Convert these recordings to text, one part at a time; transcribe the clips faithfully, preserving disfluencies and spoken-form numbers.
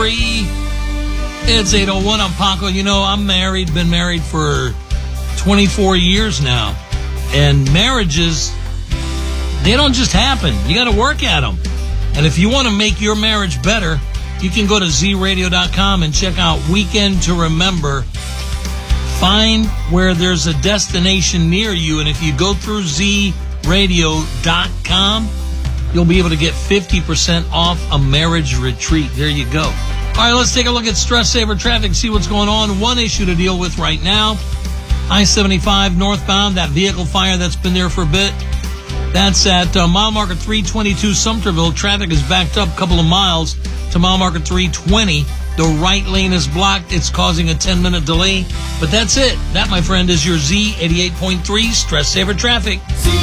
three. It's eight oh one. I'm Paco. You know, I'm married, been married for twenty-four years now. And marriages, they don't just happen. You got to work at them. And if you want to make your marriage better, you can go to z radio dot com and check out Weekend to Remember. Find where there's a destination near you, and if you go through z radio dot com, you'll be able to get fifty percent off a marriage retreat. There you go. All right, let's take a look at Stress Saver Traffic, see what's going on. One issue to deal with right now, I seventy-five northbound, that vehicle fire that's been there for a bit. That's at uh, mile marker three twenty-two Sumterville. Traffic is backed up a couple of miles to mile marker three twenty. The right lane is blocked. It's causing a ten-minute delay. But that's it. That, my friend, is your Z eighty-eight point three Stress Saver Traffic.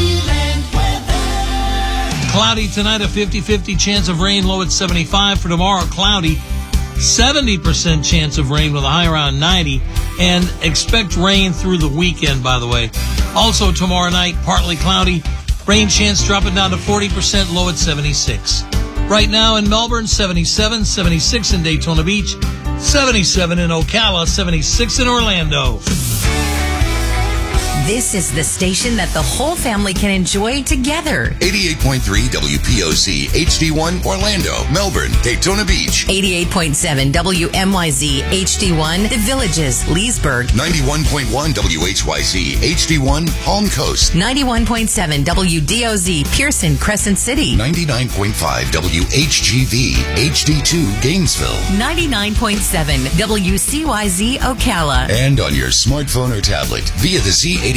Cloudy tonight, a fifty-fifty chance of rain, low at seventy-five. For tomorrow, cloudy, seventy percent chance of rain with a high around ninety. And expect rain through the weekend, by the way. Also tomorrow night, partly cloudy. Rain chance dropping down to forty percent, low at seventy-six. Right now in Melbourne, seventy-seven, seventy-six in Daytona Beach, seventy-seven in Ocala, seventy-six in Orlando. This is the station that the whole family can enjoy together. eighty-eight point three W P O C H D one Orlando, Melbourne, Daytona Beach. eighty-eight point seven W M Y Z H D one The Villages, Leesburg. ninety-one point one W H Y Z H D one Palm Coast. ninety-one point seven W D O Z Pearson, Crescent City. ninety-nine point five W H G V H D two Gainesville. ninety-nine point seven W C Y Z Ocala. And on your smartphone or tablet via the Z eighty-eight